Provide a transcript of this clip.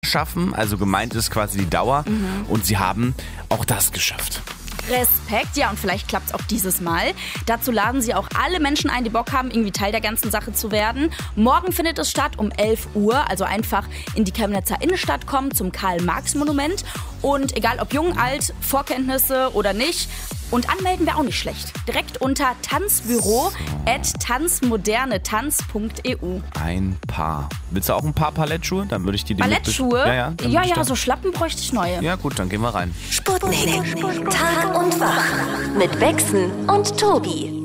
schaffen. Also gemeint ist quasi die Dauer. Und sie haben auch das geschafft. Respekt, ja, und vielleicht klappt es auch dieses Mal. Dazu laden sie auch alle Menschen ein, die Bock haben, irgendwie Teil der ganzen Sache zu werden. Morgen findet es statt um 11 Uhr, also einfach in die Chemnitzer Innenstadt kommen zum Karl-Marx-Monument. Und egal ob jung, alt, Vorkenntnisse oder nicht, und anmelden wäre auch nicht schlecht. Direkt unter tanzbüro@tanzmodernetanz.eu. Ein Paar. Willst du auch ein paar Ballettschuhe? Dann würde ich die Ballettschuhe? Ja, so Schlappen bräuchte ich neue. Ja gut, dann gehen wir rein. Sputnik. Tag und Wach mit Wechsel und Tobi.